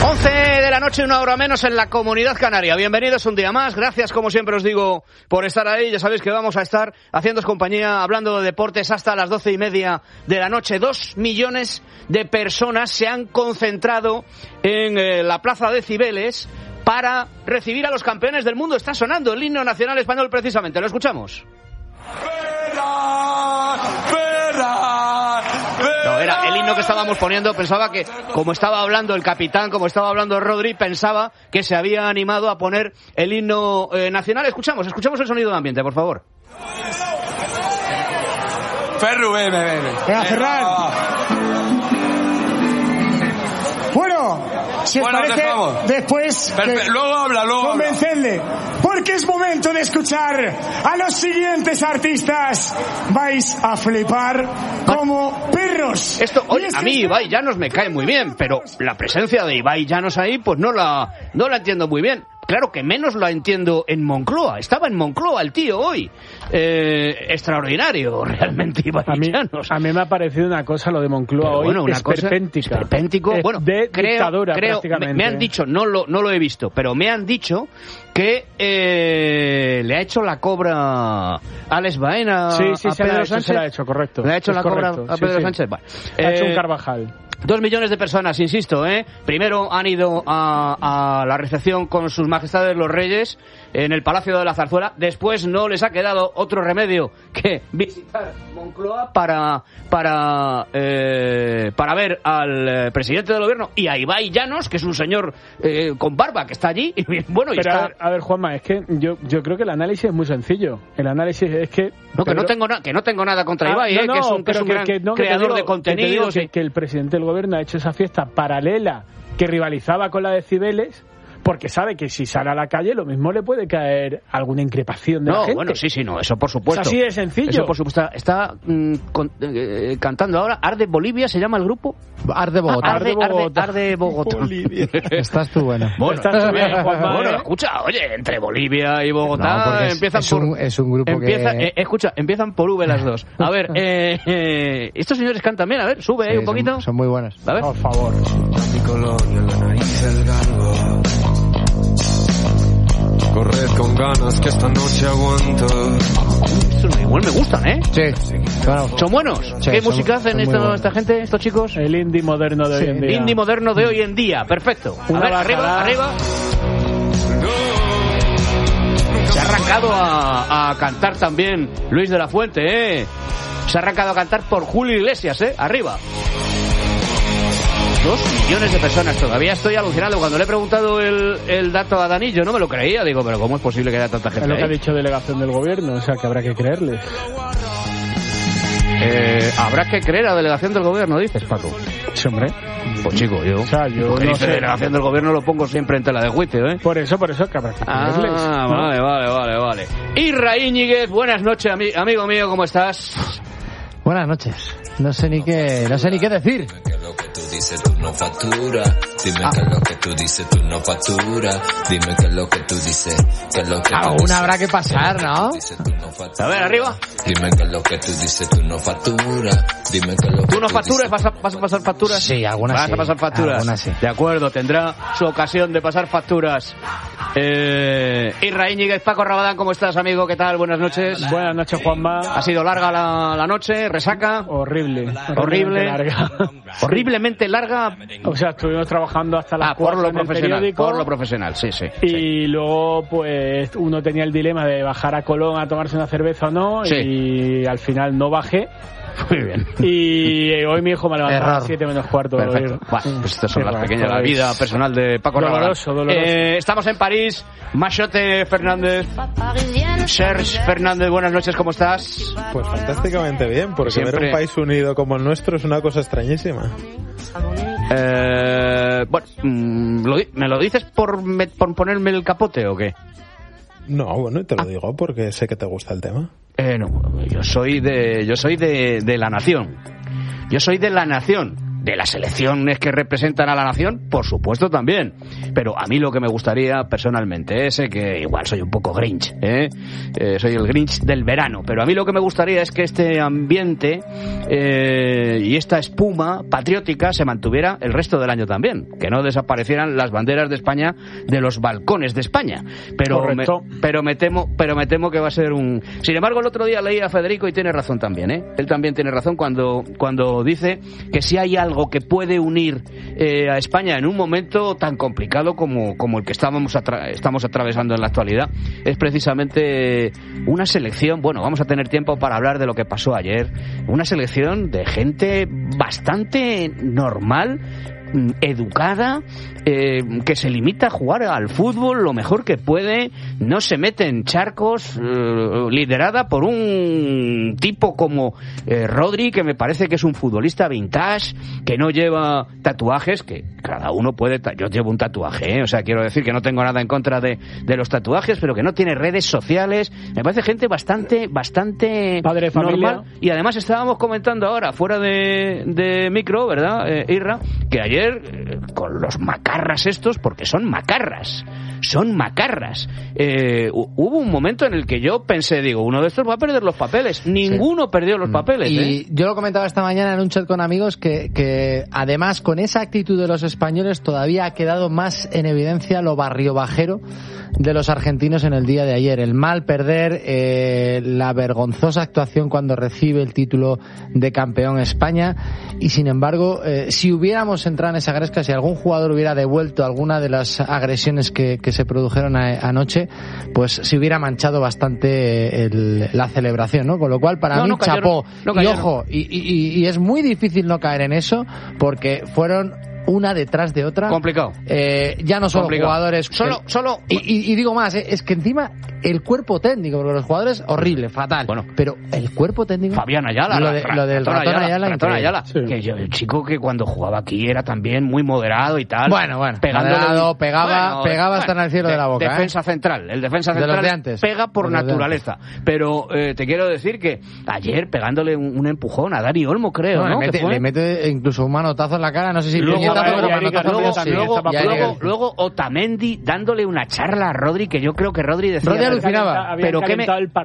11 de la noche, 1 hora menos en la Comunidad Canaria. Bienvenidos un día más. Gracias, como siempre os digo, por estar ahí. Ya sabéis que vamos a estar haciéndoos compañía, hablando de deportes hasta las 12:30 de la noche. 2 millones de personas se han concentrado en la plaza de Cibeles para recibir a los campeones del mundo. Está sonando el himno nacional español precisamente. Lo escuchamos. No, era el himno que estábamos poniendo. Pensaba que, como estaba hablando el capitán, como estaba hablando Rodri, pensaba que se había animado a poner el himno nacional. Escuchamos el sonido de ambiente, por favor. Ferru, ven. Venga, Ferran. Bueno, si os parece, después luego habla. Convencedle, porque es momento de escuchar a los siguientes artistas. Vais a flipar como perros. Esto, oye, a mí Ibai Llanos me cae muy bien, pero la presencia de Ibai Llanos ahí, pues no la entiendo muy bien. Claro que menos la entiendo en Moncloa. Estaba en Moncloa el tío hoy. Extraordinario, realmente, Ibai Llanos. A mí me ha parecido una cosa lo de Moncloa hoy, bueno, una esperpéntica. Esperpéntico, bueno, de dictadura, prácticamente. Me han dicho, no lo he visto, pero me han dicho que le ha hecho la cobra Alex Baena a Pedro Sánchez. Se la ha hecho, correcto. Le ha hecho la cobra a Pedro Sánchez. Vale. Ha hecho un Carvajal. 2 millones de personas, insisto, Primero han ido a la recepción con sus majestades los reyes en el Palacio de la Zarzuela. Después no les ha quedado otro remedio que visitar Moncloa para ver al presidente del gobierno y a Ibai Llanos, que es un señor con barba que está allí. Bueno, pero a ver, Juanma, es que yo creo que el análisis es muy sencillo. El análisis es que... que no tengo nada contra Ibai, que es un gran creador de contenidos. Que el presidente del gobierno ha hecho esa fiesta paralela que rivalizaba con la de Cibeles, porque sabe que si sale a la calle lo mismo le puede caer alguna increpación de la gente. Bueno, sí, no, eso por supuesto. Es así de sencillo. Eso por supuesto. Está cantando ahora Arde Bolivia, ¿se llama el grupo? Arde Bogotá. Arde Bogotá. Estás tú buena. Bueno, estás tú bien, Juanma, bueno, escucha, oye, entre Bolivia y Bogotá empiezan es un grupo que... empiezan por V las dos. A ver, estos señores cantan bien, a ver, sube ahí un poquito. Son muy buenas. A ver. Por favor. Corred con ganas que esta noche aguanto. Estos igual me gustan, Sí, claro. ¿Son buenos? Sí, ¿Qué música hacen esta gente, estos chicos? El indie moderno de hoy en día. Indie moderno de hoy en día, perfecto. A ver, arriba. Se ha arrancado a cantar también Luis de la Fuente, Se ha arrancado a cantar por Julio Iglesias, arriba. 2 millones de personas, todavía estoy alucinado. Cuando le he preguntado el dato a Danillo, no me lo creía. Digo, pero ¿cómo es posible que haya tanta gente? Es lo que ha dicho delegación del gobierno, o sea que habrá que creerles. Habrá que creer a la delegación del gobierno, dices, Paco. Sí, hombre. Pues chico, yo no dice sé. Delegación del gobierno lo pongo siempre en tela de juicio, Por eso que habrá que creerles. Vale. Isra Íñiguez, buenas noches, amigo mío, ¿cómo estás? Buenas noches. No sé ni qué decir. Dice tú no factura, dime que lo que tú dices tú no factura, dime que lo que tú dices, que lo que alguna habrá que pasar, ¿no? A ver, arriba. Dime que lo que tú dices tú no factura, dime que lo que tú no facturas, ¿vas a pasar facturas? Sí, algunas vas a pasar facturas. Algunas sí. De acuerdo, tendrá su ocasión de pasar facturas. Isra Íñiguez, Paco Rabadán, ¿cómo estás, amigo? ¿Qué tal? Buenas noches. Buenas noches, Juanma. ¿Ha sido larga la noche? ¿Resaca? Horrible. Larga. Horriblemente larga. O sea, estuvimos trabajando hasta las 4 en el periódico. Por lo profesional, sí. Y luego, pues, uno tenía el dilema de bajar a Colón a tomarse una cerveza o no. Sí. Y al final no bajé. Muy bien. Y hoy mi hijo me levantó a las 7 menos cuarto. Perfecto. Bueno, pues estas son las pequeñas, la vida personal de Paco Rabadán. Doloroso. Estamos en París. Machote Fernández. Serge Fernández, buenas noches, ¿cómo estás? Pues fantásticamente bien, porque siempre... ver un país unido como el nuestro es una cosa extrañísima. ¿Me lo dices por ponerme el capote o qué? No, bueno, te lo digo porque sé que te gusta el tema. No, yo soy de la nación. Yo soy de la nación. de las selecciones que representan a la nación, por supuesto también. Pero a mí lo que me gustaría personalmente es que igual soy un poco Grinch, soy el Grinch del verano, pero a mí lo que me gustaría es que este ambiente y esta espuma patriótica se mantuviera el resto del año también, que no desaparecieran las banderas de España de los balcones de España. Pero me temo que va a ser un... Sin embargo, el otro día leí a Federico y tiene razón también, él también tiene razón cuando dice que si hay algo que puede unir a España en un momento tan complicado como el que estamos atravesando en la actualidad, es precisamente una selección. Bueno, vamos a tener tiempo para hablar de lo que pasó ayer. Una selección de gente bastante normal, educada, que se limita a jugar al fútbol lo mejor que puede, no se mete en charcos, liderada por un tipo como Rodri, que me parece que es un futbolista vintage, que no lleva tatuajes, que cada uno puede... Yo llevo un tatuaje, o sea, quiero decir que no tengo nada en contra de los tatuajes, pero que no tiene redes sociales. Me parece gente bastante padre de familia, normal. Y además estábamos comentando ahora, fuera de micro, ¿verdad, Irra? Que ayer con los macarras estos, porque son macarras, hubo un momento en el que yo pensé, digo, uno de estos va a perder los papeles. Ninguno perdió los papeles. Y yo lo comentaba esta mañana en un chat con amigos que además con esa actitud de los españoles todavía ha quedado más en evidencia lo barriobajero de los argentinos en el día de ayer. El mal perder, la vergonzosa actuación cuando recibe el título de campeón España, y sin embargo, si hubiéramos entrado en esa gresca, si algún jugador hubiera devuelto alguna de las agresiones que se produjeron anoche, pues se hubiera manchado bastante la celebración, ¿no? Con lo cual, para mí, chapó. Y ojo, y es muy difícil no caer en eso, porque fueron una detrás de otra. Complicado. Ya no solo complicado. Jugadores... Solo... Y digo más, es que encima el cuerpo técnico, porque los jugadores, horrible, fatal. Bueno, pero el cuerpo técnico... Fabián Ayala. Lo del Ratón Ayala. Sí. Que el chico que cuando jugaba aquí era también muy moderado y tal. Bueno. Pegaba hasta en el cielo de la boca. Defensa central. El defensa central de antes. Pega por naturaleza. Pero te quiero decir que ayer pegándole un empujón a Dani Olmo, creo, ¿no? Le mete incluso un manotazo en la cara, no sé si... Luego Otamendi dándole una charla a Rodri, que yo creo que Rodri decía... Rodri alucinaba. ¿Pero qué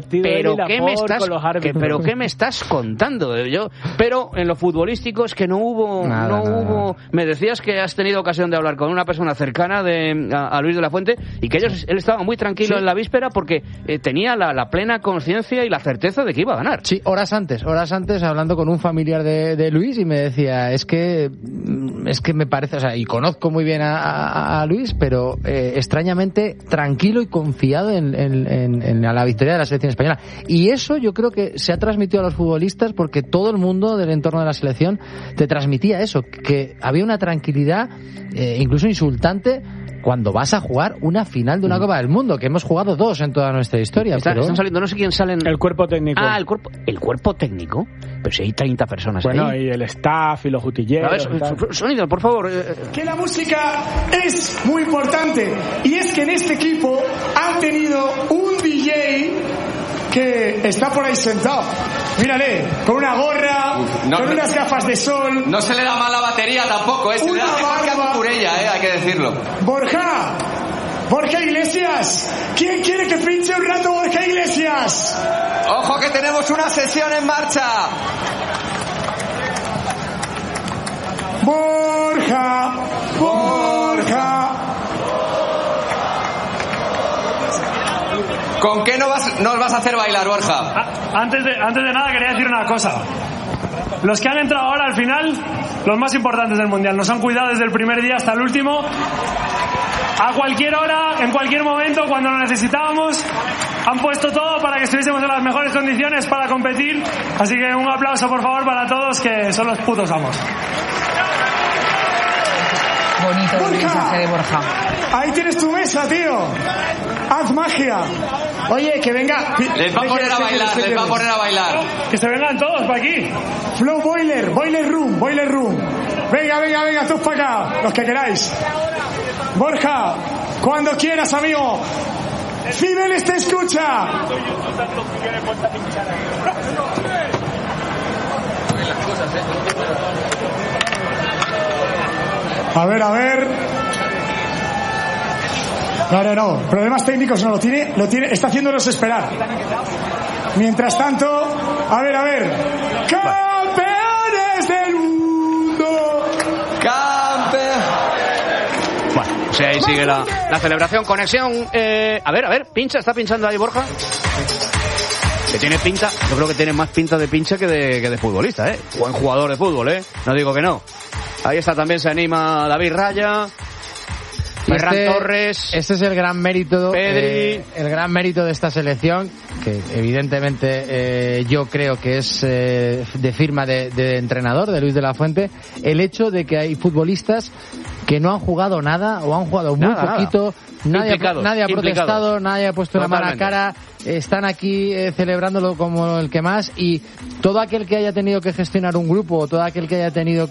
me estás contando? Pero en lo futbolístico es que no hubo... Me decías que has tenido ocasión de hablar con una persona cercana a Luis de la Fuente, y que él estaba muy tranquilo en la víspera porque tenía la plena conciencia y la certeza de que iba a ganar. Sí, horas antes hablando con un familiar de Luis, y me decía, es que me parece, o sea, y conozco muy bien a Luis, pero extrañamente tranquilo y confiado en la victoria de la selección española. Y eso yo creo que se ha transmitido a los futbolistas, porque todo el mundo del entorno de la selección te transmitía eso, que había una tranquilidad incluso insultante cuando vas a jugar una final de una Copa del Mundo, que hemos jugado 2 en toda nuestra historia. Están saliendo, no sé quién salen. El cuerpo técnico. El cuerpo técnico. Pero si hay 30 personas ahí. Bueno, y el staff y los jutilleros. A ver, sonido, por favor. Que la música es muy importante. Y es que en este equipo han tenido un DJ que está por ahí sentado. Mírale, con una gorra, con unas gafas de sol. No se le da mal la batería tampoco, se le da mejor que a Cucurella, hay que decirlo. Borja Iglesias. ¿Quién quiere que pinche un rato Borja Iglesias? ¡Ojo que tenemos una sesión en marcha! Borja. ¿Con qué nos vas a hacer bailar, Borja? Antes de nada quería decir una cosa. Los que han entrado ahora al final, los más importantes del Mundial, nos han cuidado desde el primer día hasta el último. A cualquier hora, en cualquier momento, cuando lo necesitábamos, han puesto todo para que estuviésemos en las mejores condiciones para competir. Así que un aplauso, por favor, para todos, que son los putos amos. Bonito el mensaje de Borja. Ahí tienes tu mesa, tío. Haz magia. Oye, que venga. Les va a poner a bailar. Que se vengan todos para aquí. Flow Boiler Room. Venga, todos para acá, los que queráis. Borja, cuando quieras, amigo. Cibeles te escucha. A ver. No. Problemas técnicos no lo tiene. Está haciéndonos esperar. Mientras tanto, a ver. ¡Campeones del mundo! Bueno, o sea, ahí sigue la celebración. Conexión. A ver, pincha. ¿Está pinchando ahí Borja? Que tiene pinta, yo creo que tiene más pinta de pincha que de futbolista, buen jugador de fútbol, no digo que no. Ahí está, también se anima David Raya, Ferran Torres. Este es el gran mérito, Pedri. El gran mérito de esta selección, que evidentemente yo creo que es de firma de entrenador, de Luis de la Fuente, el hecho de que hay futbolistas que no han jugado nada o han jugado muy poquito. Nadie ha protestado, nadie ha puesto la mano a cara, están aquí celebrándolo como el que más, y todo aquel que haya tenido que gestionar un grupo, o todo aquel que haya tenido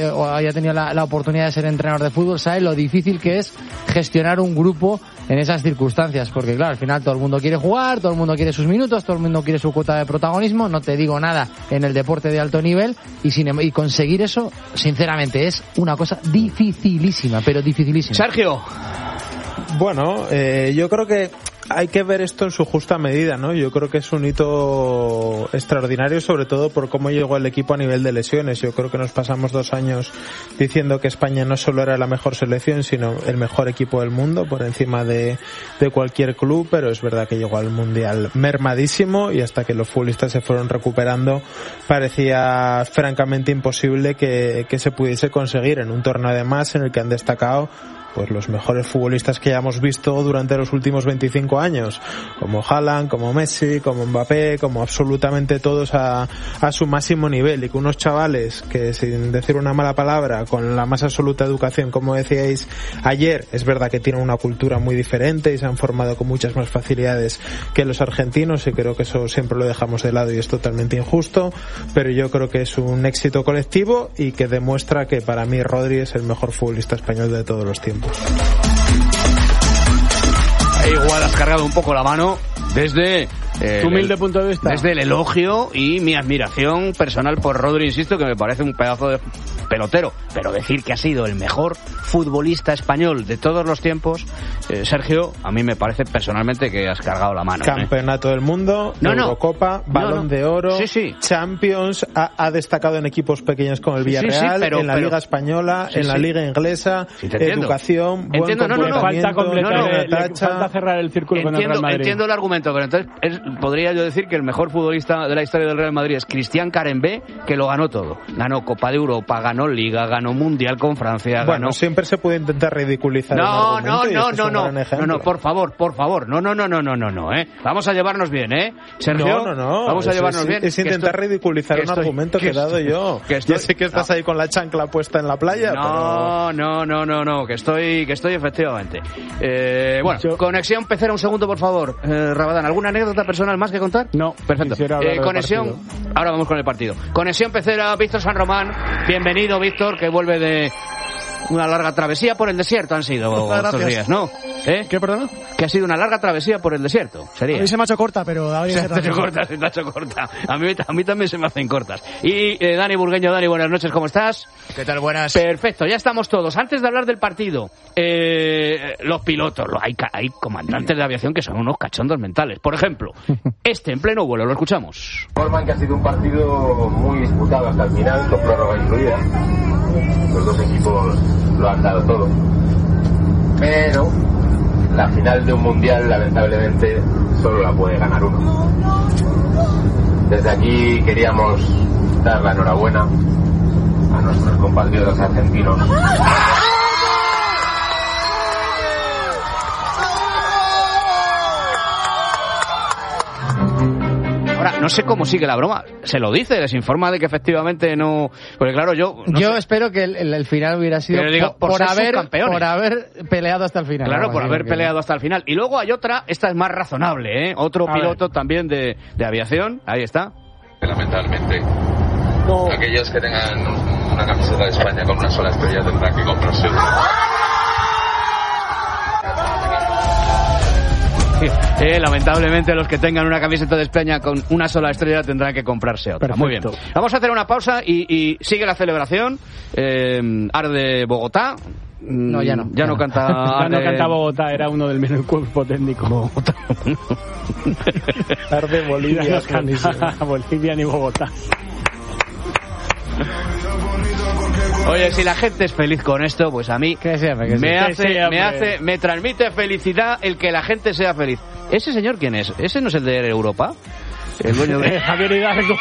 la oportunidad de ser entrenador de fútbol, sabe lo difícil que es gestionar un grupo en esas circunstancias, porque claro, al final todo el mundo quiere jugar, todo el mundo quiere sus minutos, todo el mundo quiere su cuota de protagonismo, no te digo nada en el deporte de alto nivel, y conseguir eso, sinceramente, es una cosa dificilísima, pero dificilísima. Sergio. Bueno, yo creo que hay que ver esto en su justa medida, ¿no? Yo creo que es un hito extraordinario, sobre todo por cómo llegó el equipo a nivel de lesiones. Yo creo que nos pasamos 2 años diciendo que España no solo era la mejor selección, sino el mejor equipo del mundo, por encima de cualquier club, pero es verdad que llegó al Mundial mermadísimo, y hasta que los futbolistas se fueron recuperando parecía francamente imposible que se pudiese conseguir en un torneo además en el que han destacado pues los mejores futbolistas que hayamos visto durante los últimos 25 años, como Haaland, como Messi, como Mbappé, como absolutamente todos a su máximo nivel, y que unos chavales que, sin decir una mala palabra, con la más absoluta educación, como decíais ayer, es verdad que tienen una cultura muy diferente y se han formado con muchas más facilidades que los argentinos, y creo que eso siempre lo dejamos de lado y es totalmente injusto, pero yo creo que es un éxito colectivo y que demuestra que para mí Rodri es el mejor futbolista español de todos los tiempos. Igual has cargado un poco la mano desde tu humilde punto de vista, desde el elogio y mi admiración personal por Rodri. Insisto que me parece un pedazo de pelotero, pero decir que ha sido el mejor futbolista español de todos los tiempos, Sergio, a mí me parece personalmente que has cargado la mano. Campeonato del mundo, Eurocopa, Balón de Oro, Champions, ha destacado en equipos pequeños como el Villarreal, pero, en la Liga Española, en la Liga Inglesa, educación, buen comportamiento, falta cerrar el círculo con el Real Madrid. Entiendo el argumento, pero entonces podría yo decir que el mejor futbolista de la historia del Real Madrid es Cristian Carembé, que lo ganó todo. Ganó Copa de Europa, ganó Liga, ganó Mundial con Francia. Bueno, siempre se puede intentar ridiculizar un argumento. No, por favor. No, Vamos a llevarnos bien, Sergio. No. Vamos a llevarnos bien. Es intentar ridiculizar un argumento que he dado yo. Ya sé que estás ahí con la chancla puesta en la playa, No, que estoy efectivamente. Bueno, conexión pecera, un segundo, por favor. Rabadán, ¿alguna anécdota personal más que contar? No. Perfecto. Conexión, ahora vamos con el partido. Conexión pecera, Víctor San Román. Bienvenido, Víctor, que vuelve de una larga travesía por el desierto. Han sido estos días, ¿no? ¿Qué, perdona? Que ha sido una larga travesía por el desierto, sería. A mí se me ha hecho corta, pero se me ha hecho corta. A mí también se me hacen cortas. Y Dani Burgueño, Dani, buenas noches, ¿cómo estás? ¿Qué tal? Buenas. Perfecto, ya estamos todos. Antes de hablar del partido, los pilotos, hay comandantes de aviación que son unos cachondos mentales. Por ejemplo, en pleno vuelo, lo escuchamos. Forman que ha sido un partido muy disputado hasta el final, con prórroga incluida. Los dos equipos lo han dado todo. Pero la final de un mundial, lamentablemente, solo la puede ganar uno. Desde aquí queríamos dar la enhorabuena a nuestros compatriotas argentinos. Ahora, no sé cómo sigue la broma. Se lo dice, les informa de que efectivamente no... Porque claro, yo espero que el final hubiera sido por haber peleado hasta el final. Claro, por haber peleado hasta el final. Y luego hay otra, esta es más razonable, Otro piloto también de aviación. Ahí está. Lamentablemente, aquellos que tengan una camiseta de España con una sola estrella tendrán que comprarse otra. Lamentablemente los que tengan una camiseta de España con una sola estrella tendrán que comprarse otra. Perfecto. Muy bien. Vamos a hacer una pausa y sigue la celebración. Arde Bogotá. No, ya no. Ya no canta. Ya no canta Bogotá, era uno del menos cuerpo técnico. Bogotá. Tarde Bolivia, no canta Bolivia ni Bogotá. Oye, si la gente es feliz con esto, pues a mí me transmite felicidad el que la gente sea feliz. ¿Ese señor quién es? ¿Ese no es el de Europa? El dueño de Javier Hidalgo.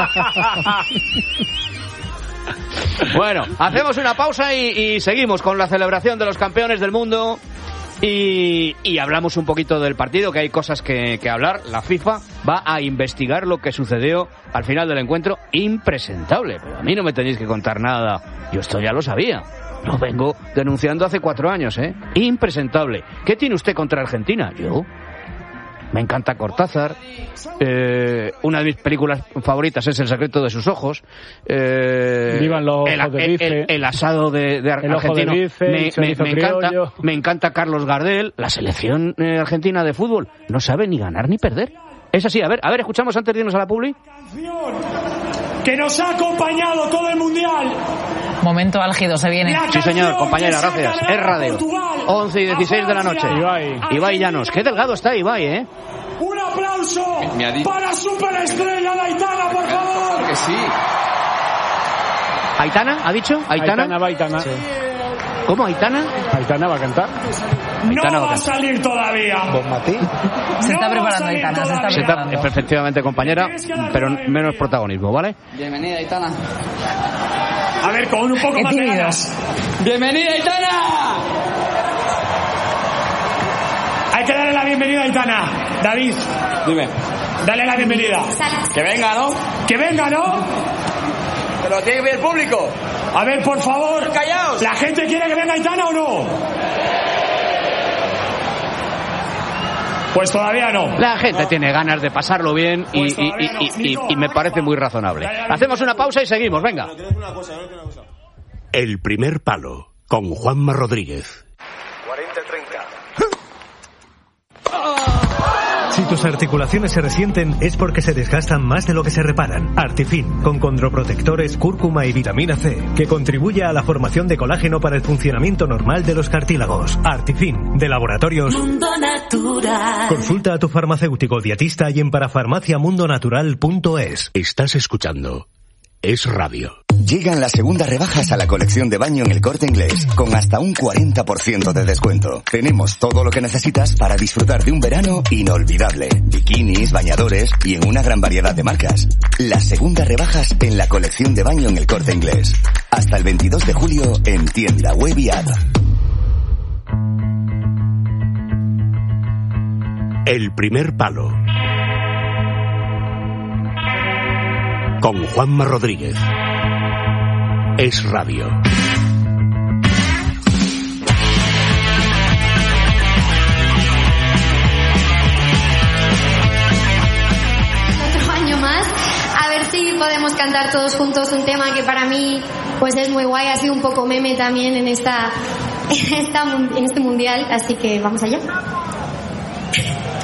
Bueno, hacemos una pausa y seguimos con la celebración de los campeones del mundo y hablamos un poquito del partido, que hay cosas que hablar. La FIFA va a investigar lo que sucedió al final del encuentro. Impresentable, pero a mí no me tenéis que contar nada, yo esto ya lo sabía. Lo vengo denunciando hace 4 años, Impresentable. ¿Qué tiene usted contra Argentina? Yo me encanta Cortázar. Una de mis películas favoritas es El secreto de sus ojos. Vivan los ojos de Bife. El asado de argentino. Me encanta Carlos Gardel. La selección argentina de fútbol no sabe ni ganar ni perder. Es así. A ver, escuchamos antes de irnos a la publi. Que nos ha acompañado todo el mundial. Momento álgido, se viene. Sí, señor, compañera, gracias. Es radio. 11 y 16 de la noche. Ibai Llanos. Qué delgado está Ibai, Un aplauso para superestrella de Aitana, por favor. Que sí. ¿Aitana? ¿Ha dicho? Aitana. Sí. ¿Cómo, Aitana? Aitana va a cantar. No va a salir todavía. Se está preparando Aitana, se está preparando. Efectivamente, compañera, pero menos protagonismo, ¿vale? Bienvenida, Aitana. A ver, con un poco más de ganas. ¡Bienvenida, Aitana! Hay que darle la bienvenida a Aitana. David. Dime. Dale la bienvenida. Que venga, ¿no? Que venga, ¿no? Pero tiene que ver el público. A ver, por favor. Callaos. ¿La gente quiere que venga Aitana o no? Pues todavía no. La gente tiene ganas de pasarlo bien y me parece muy razonable. Hacemos una pausa y seguimos, venga. El primer palo, con Juanma Rodríguez. 40-30. Si tus articulaciones se resienten es porque se desgastan más de lo que se reparan. Artifin, con condroprotectores, cúrcuma y vitamina C, que contribuye a la formación de colágeno para el funcionamiento normal de los cartílagos. Artifin, de Laboratorios Mundo Natural. Consulta a tu farmacéutico dietista y en parafarmaciamundonatural.es. Estás escuchando Es Radio. Llegan las segundas rebajas a la colección de baño en El Corte Inglés, con hasta un 40% de descuento. Tenemos todo lo que necesitas para disfrutar de un verano inolvidable. Bikinis, bañadores y en una gran variedad de marcas. Las segundas rebajas en la colección de baño en El Corte Inglés. Hasta el 22 de julio en tienda web y app. El primer palo. Con Juanma Rodríguez. Es Radio. Otro año más, a ver si podemos cantar todos juntos un tema que para mí pues es muy guay, ha sido un poco meme también en este mundial, así que vamos allá.